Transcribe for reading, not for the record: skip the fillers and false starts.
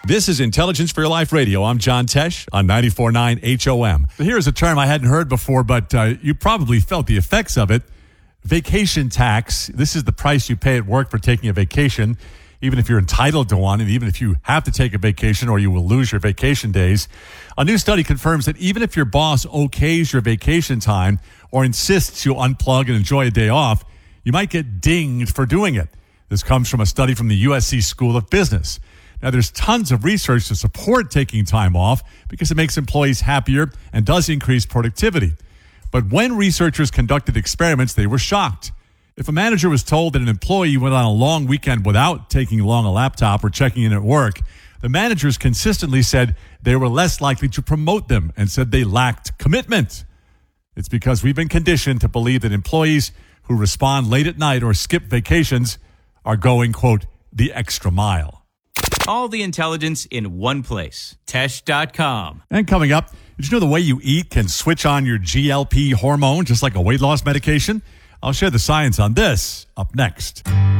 This is Intelligence for Your Life Radio. I'm John Tesh on 94.9 HOM. Here's a term I hadn't heard before, but you probably felt the effects of it. Vacation tax. This is the price you pay at work for taking a vacation, even if you're entitled to one, and even if you have to take a vacation or you will lose your vacation days. A new study confirms that even if your boss okays your vacation time or insists you unplug and enjoy a day off, you might get dinged for doing it. This comes from a study from the USC School of Business. Now, there's tons of research to support taking time off because it makes employees happier and does increase productivity. But when researchers conducted experiments, they were shocked. If a manager was told that an employee went on a long weekend without taking along a laptop or checking in at work, the managers consistently said they were less likely to promote them and said they lacked commitment. It's because we've been conditioned to believe that employees who respond late at night or skip vacations are going, quote, the extra mile. All the intelligence in one place. Tesh.com. And coming up, did you know the way you eat can switch on your GLP hormone just like a weight loss medication? I'll share the science on this up next.